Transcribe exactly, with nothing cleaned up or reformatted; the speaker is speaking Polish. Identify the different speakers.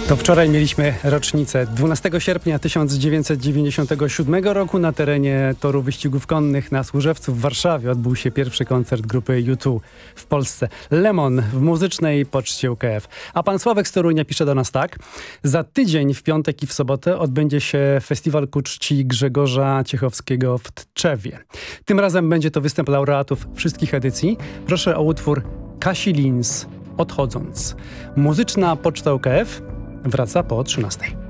Speaker 1: To wczoraj mieliśmy rocznicę. dwunastego sierpnia tysiąc dziewięćset dziewięćdziesiątego siódmego roku na terenie toru wyścigów konnych na Służewcu w Warszawie odbył się pierwszy koncert grupy U dwa w Polsce. Lemon w muzycznej poczcie U K F. A pan Sławek z Torunia pisze do nas tak. Za tydzień w piątek i w sobotę odbędzie się festiwal ku czci Grzegorza Ciechowskiego w Tczewie. Tym razem będzie to występ laureatów wszystkich edycji. Proszę o utwór Kasi Lins, Odchodząc. Muzyczna poczta U K F wraca po trzynastej.